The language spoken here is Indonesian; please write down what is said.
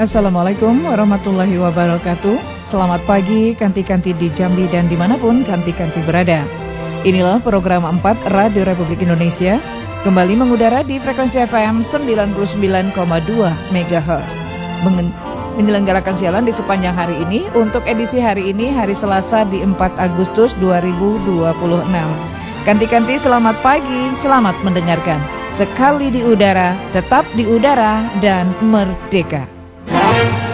Assalamualaikum warahmatullahi wabarakatuh. Selamat pagi Kanti-Kanti di Jambi dan dimanapun Kanti-Kanti berada. Inilah program 4 Radio Republik Indonesia, kembali mengudara di frekuensi FM 99,2 MHz. Menyelenggarakan siaran di sepanjang hari ini. Untuk edisi hari ini, hari Selasa di 4 Agustus 2026. Kanti-Kanti selamat pagi, selamat mendengarkan. Sekali di udara, tetap di udara dan merdeka.